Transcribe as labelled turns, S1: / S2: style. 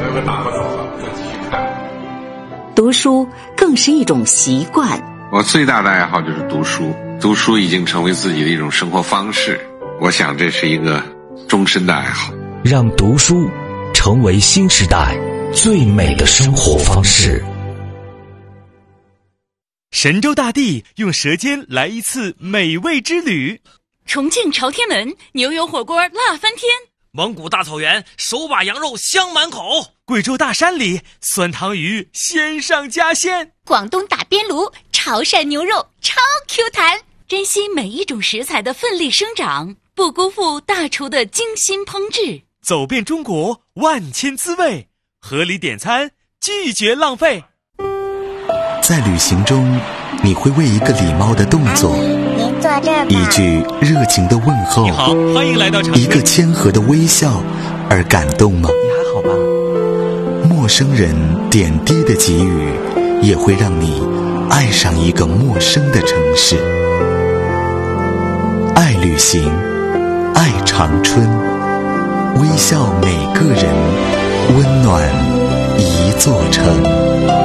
S1: 我打发走了，再继续看。
S2: 读书更是一种习惯。
S3: 我最大的爱好就是读书，读书已经成为自己的一种生活方式。我想这是一个终身的爱好。
S4: 让读书成为新时代最美的生活方式。
S5: 神州大地用舌尖来一次美味之旅。
S6: 重庆朝天门牛油火锅辣翻天。
S7: 蒙古大草原手把羊肉香满口。
S5: 贵州大山里酸汤鱼鲜上加鲜。
S6: 广东打边炉潮汕牛肉超 Q 弹。珍惜每一种食材的奋力生长，不辜负大厨的精心烹制。
S5: 走遍中国万千滋味，合理点餐，拒绝浪费。
S8: 在旅行中，你会为一个礼貌的动作，一句热情的问候，
S5: 你好，欢迎来到长春，
S8: 一个谦和的微笑而感动吗？
S9: 你还好吧？
S8: 陌生人点滴的给予，也会让你爱上一个陌生的城市。爱旅行，爱长春，微笑每个人，温暖一座城。